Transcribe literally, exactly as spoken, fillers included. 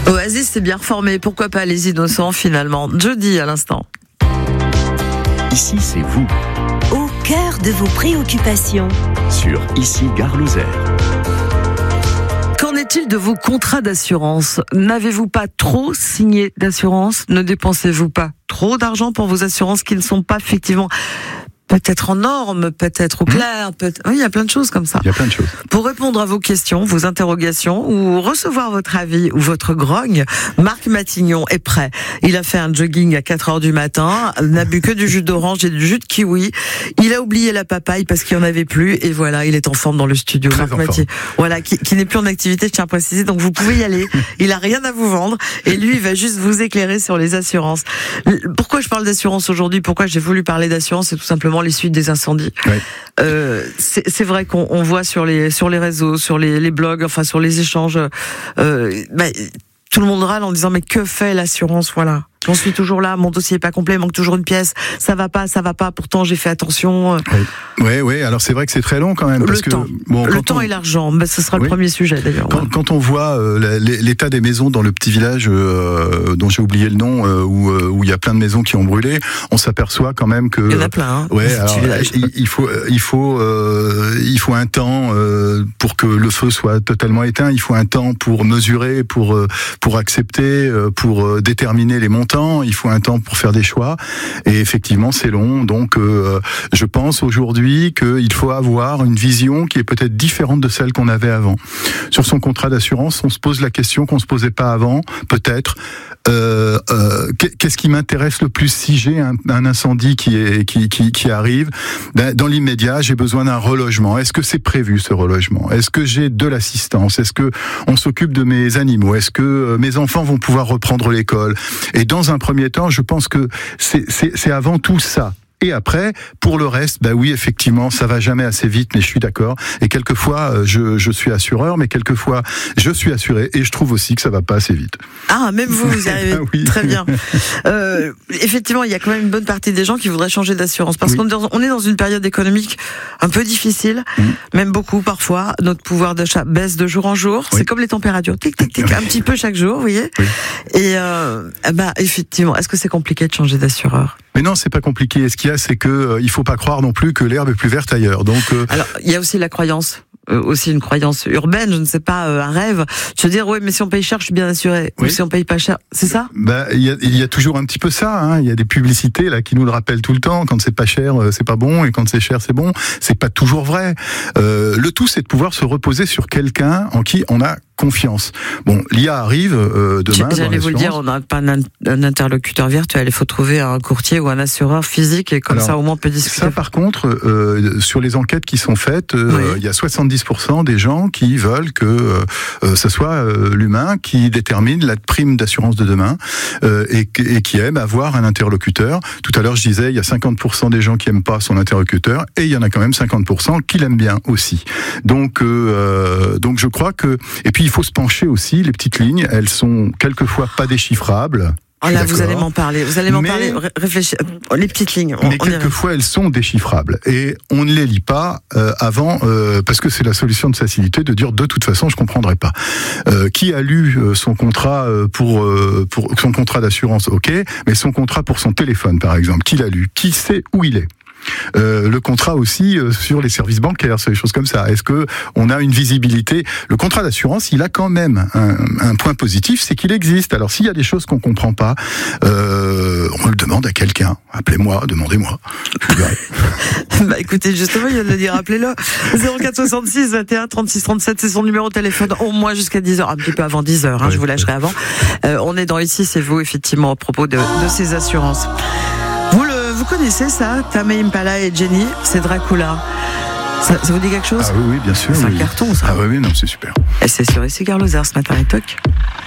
Oasis s'est bien reformé, pourquoi pas les innocents finalement. Jeudi à l'instant. Ici, c'est vous. Au cœur de vos préoccupations. Sur Ici, Gare Lozère. Qu'en est-il de vos contrats d'assurance ? N'avez-vous pas trop signé d'assurance ? Ne dépensez-vous pas trop d'argent pour vos assurances qui ne sont pas effectivement peut-être en normes, peut-être au clair, peut-être... Oui, il y a plein de choses comme ça. Il y a plein de choses. Pour répondre à vos questions, vos interrogations ou recevoir votre avis ou votre grogne, Marc Matignon est prêt. Il a fait un jogging à quatre heures du matin, n'a bu que du jus d'orange et du jus de kiwi. Il a oublié la papaye parce qu'il n'y en avait plus et voilà, il est en forme dans le studio. Très Marc en Matignon, voilà, qui, qui n'est plus en activité, je tiens à préciser, donc vous pouvez y aller. Il a rien à vous vendre et lui, il va juste vous éclairer sur les assurances. Pourquoi je parle d'assurance aujourd'hui ? Pourquoi j'ai voulu parler d'assurance ? C'est tout simplement les suites des incendies. Oui. Euh, c'est, c'est vrai qu'on on voit sur les sur les réseaux, sur les, les blogs, enfin sur les échanges, euh, bah, tout le monde râle en disant mais que fait l'assurance ? Voilà. J'en suis toujours là, mon dossier est pas complet, il manque toujours une pièce, ça va pas, ça va pas, pourtant j'ai fait attention. Oui, oui, oui. Alors c'est vrai que c'est très long quand même. Parce le temps, que, bon, le quand temps on... et l'argent, bah, ce sera oui. le premier sujet d'ailleurs. Quand, ouais. quand on voit euh, l'état des maisons dans le petit village euh, dont j'ai oublié le nom, euh, où euh, où il y a plein de maisons qui ont brûlé, on s'aperçoit quand même que... Il y en a plein, hein. Ouais, alors, il, il faut, il faut, euh, il faut un temps euh, pour que le feu soit totalement éteint, il faut un temps pour mesurer, pour, euh, pour accepter, euh, pour euh, déterminer les montants, il faut un temps pour faire des choix, et effectivement c'est long, donc euh, je pense aujourd'hui qu'il faut avoir une vision qui est peut-être différente de celle qu'on avait avant. Sur son contrat d'assurance, on se pose la question qu'on se posait pas avant, peut-être, euh, euh, qu'est-ce qui m'intéresse le plus si j'ai un, un incendie qui, est, qui, qui, qui arrive ? Ben, dans l'immédiat, j'ai besoin d'un relogement. Est-ce que c'est prévu ce relogement ? Est-ce que j'ai de l'assistance ? Est-ce que on s'occupe de mes animaux ? Est-ce que mes enfants vont pouvoir reprendre l'école ? Et dans un premier temps, je pense que c'est, c'est, c'est avant tout ça. Et après, pour le reste, bah oui, effectivement, ça va jamais assez vite, mais je suis d'accord. Et quelquefois, je, je suis assureur, mais quelquefois, je suis assuré, et je trouve aussi que ça va pas assez vite. Ah, même vous, vous y arrivez oui. Très bien. Euh, effectivement, il y a quand même une bonne partie des gens qui voudraient changer d'assurance, parce oui. qu'on est dans, on est dans une période économique un peu difficile, mmh. même beaucoup parfois. Notre pouvoir d'achat baisse de jour en jour. Oui. C'est comme les températures, tic tic tic, oui. un petit peu chaque jour, vous voyez. Oui. Et euh, bah effectivement, est-ce que c'est compliqué de changer d'assureur ? Mais non, c'est pas compliqué. Ce qu'il y a, c'est que euh, il faut pas croire non plus que l'herbe est plus verte ailleurs. Donc, euh... alors, il y a aussi la croyance. Euh, aussi une croyance urbaine, je ne sais pas, euh, un rêve, de se dire oui, mais si on paye cher, je suis bien assuré. Oui. Ou si on paye pas cher, c'est ça ? Bah, il y a, il y a toujours un petit peu ça. Hein. Il y a des publicités là qui nous le rappellent tout le temps. Quand c'est pas cher, c'est pas bon, et quand c'est cher, c'est bon. C'est pas toujours vrai. Euh, le tout, c'est de pouvoir se reposer sur quelqu'un en qui on a confiance. Bon, l'I A arrive euh, demain. J'allais vous le dire, on n'a pas un, un interlocuteur virtuel. Il faut trouver un courtier ou un assureur physique, et comme Alors, ça au moins on peut discuter. Ça, par contre, euh, sur les enquêtes qui sont faites, euh, oui. il y a soixante-dix pour cent des gens qui veulent que euh, ce soit euh, l'humain qui détermine la prime d'assurance de demain euh, et, et qui aime avoir un interlocuteur. Tout à l'heure, je disais, il y a cinquante pour cent des gens qui aiment pas son interlocuteur, et il y en a quand même cinquante pour cent qui l'aiment bien aussi. Donc, euh, donc je crois que... Et puis, il faut se pencher aussi, les petites lignes, elles sont quelquefois pas déchiffrables. Oh là, vous allez m'en parler, vous allez m'en mais, parler, réfléchir, les petites lignes. On, mais on quelquefois, elles sont déchiffrables, et on ne les lit pas euh, avant, euh, parce que c'est la solution de facilité de dire de toute façon, je comprendrai pas. Euh, qui a lu euh, son contrat euh, pour euh, pour son contrat d'assurance, ok, mais son contrat pour son téléphone, par exemple, qui l'a lu, qui sait où il est? Euh, le contrat aussi euh, sur les services bancaires, sur les choses comme ça. Est-ce que on a une visibilité ? Le contrat d'assurance, il a quand même un, un point positif, c'est qu'il existe. Alors s'il y a des choses qu'on comprend pas, euh, on le demande à quelqu'un. Appelez-moi, demandez-moi. Bah écoutez, justement, il vient de le dire, appelez-le. zéro quatre soixante-six vingt et un trente-six trente-sept, c'est son numéro de téléphone, au moins jusqu'à dix heures, un petit peu avant dix heures, hein, ouais, je vous lâcherai avant. Euh, on est dans Ici, c'est vous, effectivement, à propos de, de ces assurances. Vous le Vous connaissez ça, Tame Impala et Jenny, c'est Dracula. Ça, ça vous dit quelque chose ? Ah oui, oui, bien sûr. C'est oui. un carton, ça. Ah oui, oui, non, c'est super. Et c'est sur Ici Gare Lozère ce matin, et toc.